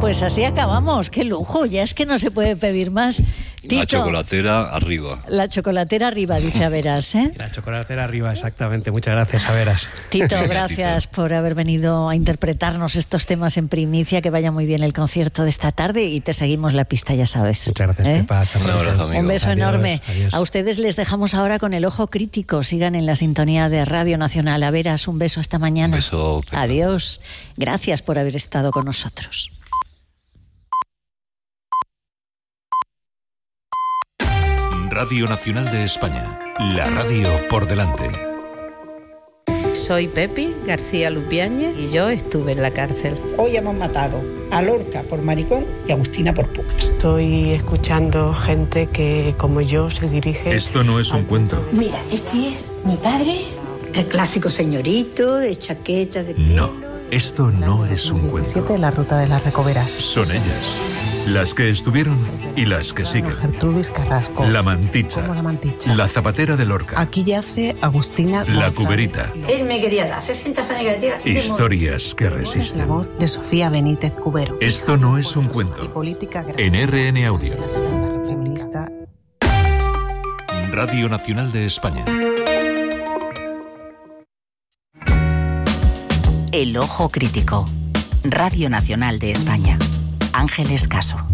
Pues así acabamos. ¡Qué lujo! Ya es que no se puede pedir más. Tito, la chocolatera arriba. La chocolatera arriba, dice Averas, ¿eh? La chocolatera arriba, exactamente. Muchas gracias, Averas. Tito, gracias por haber venido a interpretarnos estos temas en primicia. Que vaya muy bien el concierto de esta tarde y te seguimos la pista, ya sabes. Muchas gracias, Pepa. Hasta un abrazo, amigo. Un beso Adiós, enorme. adiós. A ustedes les dejamos ahora con el ojo crítico. Sigan en la sintonía de Radio Nacional. Averas, un beso hasta mañana. Un beso, Pepa. Adiós. Gracias por haber estado con nosotros. Radio Nacional de España, la radio por delante. Soy Pepi García Lupiáñez y yo estuve en la cárcel. Hoy hemos matado a Lorca por maricón y a Agustina por puta. Estoy escuchando gente que, como yo, se dirige... Esto no es un cuento. Mira, este es mi padre, el clásico señorito de chaqueta de pelo. No, esto no es un cuento. La ruta de las Recoveras. Son ellas, las que estuvieron y las que siguen. Gertrudis Carrasco. La Mantitxa. ¿Cómo la Mantitxa? La Zapatera de Lorca. Aquí yace Agustina La González. Cuberita. Él me quería dar 60 fanegas de tierra. Historias que La resisten. voz de Sofía Benítez Cubero. Esto no es un Y cuento. política En RN Audio. La segunda feminista. Radio Nacional de España. El ojo crítico. Radio Nacional de España. Ángeles Caso.